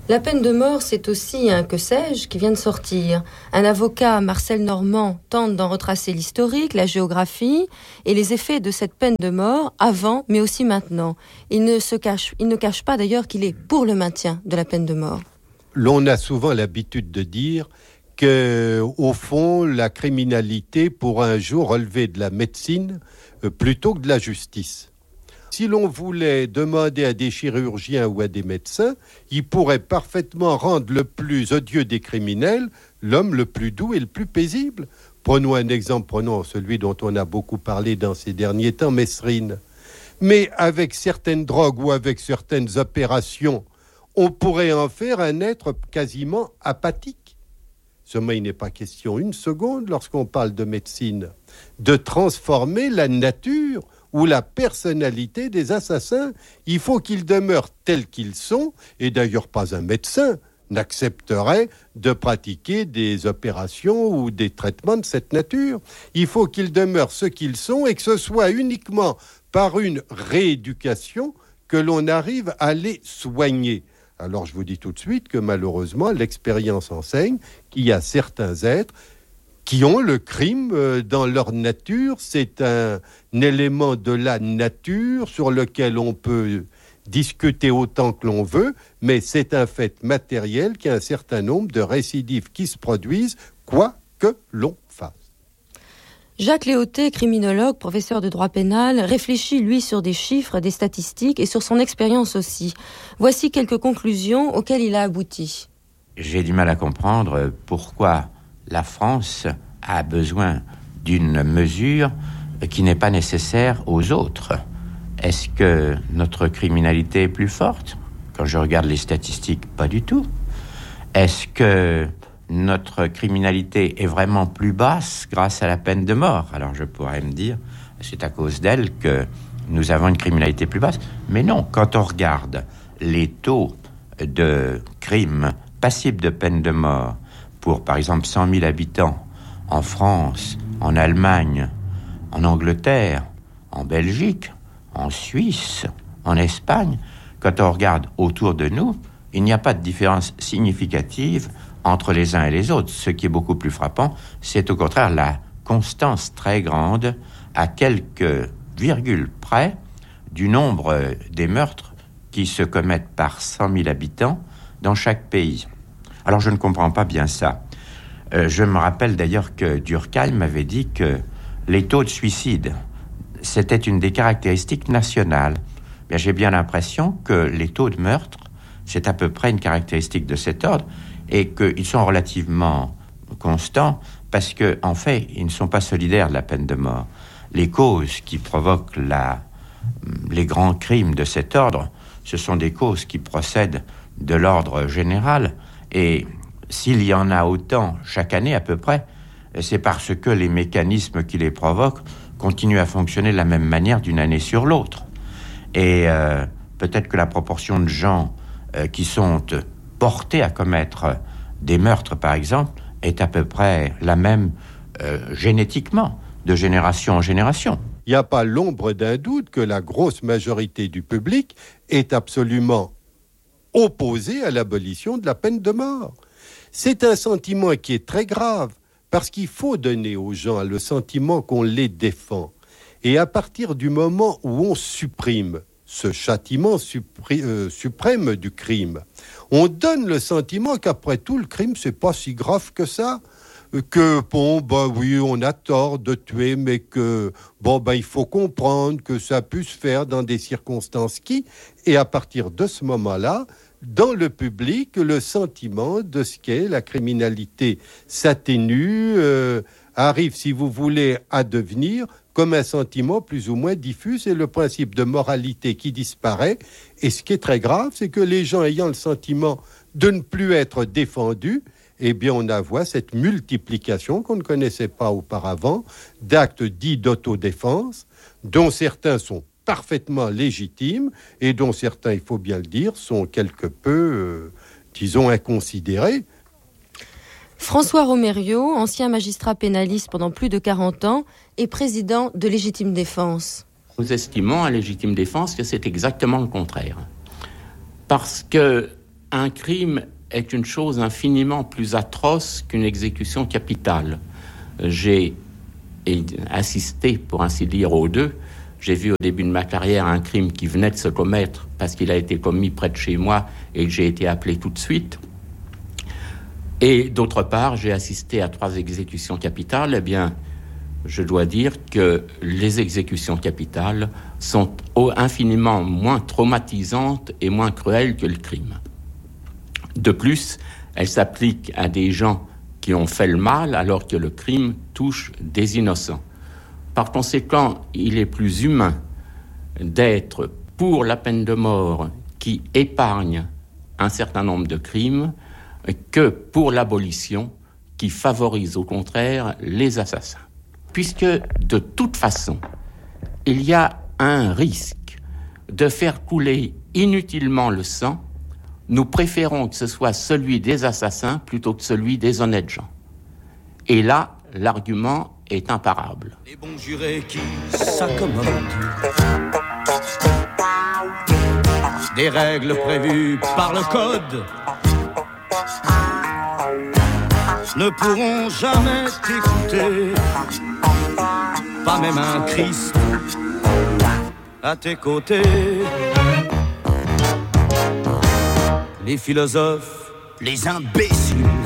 La peine de mort, c'est aussi un que sais-je qui vient de sortir. Un avocat, Marcel Normand, tente d'en retracer l'historique, la géographie et les effets de cette peine de mort avant, mais aussi maintenant. Il ne cache pas d'ailleurs qu'il est pour le maintien de la peine de mort. L'on a souvent l'habitude de dire que, au fond, la criminalité pourra un jour relever de la médecine plutôt que de la justice. Si l'on voulait demander à des chirurgiens ou à des médecins, ils pourraient parfaitement rendre le plus odieux des criminels l'homme le plus doux et le plus paisible. Prenons un exemple, prenons celui dont on a beaucoup parlé dans ces derniers temps, Mesrine. Mais avec certaines drogues ou avec certaines opérations, on pourrait en faire un être quasiment apathique. Seulement, il n'est pas question une seconde, lorsqu'on parle de médecine, de transformer la nature ou la personnalité des assassins. Il faut qu'ils demeurent tels qu'ils sont, et d'ailleurs pas un médecin n'accepterait de pratiquer des opérations ou des traitements de cette nature. Il faut qu'ils demeurent ce qu'ils sont et que ce soit uniquement par une rééducation que l'on arrive à les soigner. Alors je vous dis tout de suite que malheureusement, l'expérience enseigne qu'il y a certains êtres qui ont le crime dans leur nature. C'est un élément de la nature sur lequel on peut discuter autant que l'on veut, mais c'est un fait matériel qu'il y a un certain nombre de récidives qui se produisent, quoi que l'on fasse. Jacques Léoté, criminologue, professeur de droit pénal, réfléchit, lui, sur des chiffres, des statistiques et sur son expérience aussi. Voici quelques conclusions auxquelles il a abouti. J'ai du mal à comprendre pourquoi la France a besoin d'une mesure qui n'est pas nécessaire aux autres. Est-ce que notre criminalité est plus forte ? Quand je regarde les statistiques, pas du tout. Est-ce que notre criminalité est vraiment plus basse grâce à la peine de mort ? Alors je pourrais me dire, c'est à cause d'elle que nous avons une criminalité plus basse. Mais non, quand on regarde les taux de crimes passibles de peine de mort pour, par exemple, 100 000 habitants en France, en Allemagne, en Angleterre, en Belgique, en Suisse, en Espagne, quand on regarde autour de nous, il n'y a pas de différence significative entre les uns et les autres. Ce qui est beaucoup plus frappant, c'est au contraire la constance très grande, à quelques virgules près, du nombre des meurtres qui se commettent par 100 000 habitants dans chaque pays. Alors je ne comprends pas bien ça. Je me rappelle d'ailleurs que Durkheim m'avait dit que les taux de suicide, c'était une des caractéristiques nationales. Bien, j'ai bien l'impression que les taux de meurtre, c'est à peu près une caractéristique de cet ordre, et qu'ils sont relativement constants, parce qu'en fait, ils ne sont pas solidaires de la peine de mort. Les causes qui provoquent les grands crimes de cet ordre, ce sont des causes qui procèdent de l'ordre général, et s'il y en a autant chaque année à peu près, c'est parce que les mécanismes qui les provoquent continuent à fonctionner de la même manière d'une année sur l'autre. Et peut-être que la proportion de gens qui sont portés à commettre des meurtres, par exemple, est à peu près la même génétiquement, de génération en génération. Il n'y a pas l'ombre d'un doute que la grosse majorité du public est absolument opposée à l'abolition de la peine de mort. C'est un sentiment qui est très grave, parce qu'il faut donner aux gens le sentiment qu'on les défend. Et à partir du moment où on supprime ce châtiment suprême du crime, on donne le sentiment qu'après tout, le crime, c'est pas si grave que ça. Que, oui, on a tort de tuer, mais que, il faut comprendre que ça puisse se faire dans des circonstances qui... Et à partir de ce moment-là, dans le public, le sentiment de ce qu'est la criminalité s'atténue, arrive, si vous voulez, à devenir comme un sentiment plus ou moins diffus. C'est le principe de moralité qui disparaît. Et ce qui est très grave, c'est que les gens ayant le sentiment de ne plus être défendus, eh bien, on voit cette multiplication qu'on ne connaissait pas auparavant d'actes dits d'autodéfense, dont certains sont parfaitement légitimes et dont certains, il faut bien le dire, sont quelque peu, inconsidérés. François Romério, ancien magistrat pénaliste pendant plus de 40 ans, est président de Légitime Défense. Nous estimons à Légitime Défense que c'est exactement le contraire. Parce que Un crime est une chose infiniment plus atroce qu'une exécution capitale. J'ai assisté, pour ainsi dire, aux deux. J'ai vu au début de ma carrière un crime qui venait de se commettre parce qu'il a été commis près de chez moi et que j'ai été appelé tout de suite. Et d'autre part, j'ai assisté à 3 exécutions capitales. Eh bien, je dois dire que les exécutions capitales sont infiniment moins traumatisantes et moins cruelles que le crime. De plus, elles s'appliquent à des gens qui ont fait le mal alors que le crime touche des innocents. Par conséquent, il est plus humain d'être pour la peine de mort qui épargne un certain nombre de crimes que pour l'abolition qui favorise au contraire les assassins. Puisque de toute façon, il y a un risque de faire couler inutilement le sang, nous préférons que ce soit celui des assassins plutôt que celui des honnêtes gens. Et là, l'argument est imparable. Les bons jurés qui s'accommodent des règles prévues par le code ne pourront jamais t'écouter, pas même un Christ à tes côtés. Les philosophes, les imbéciles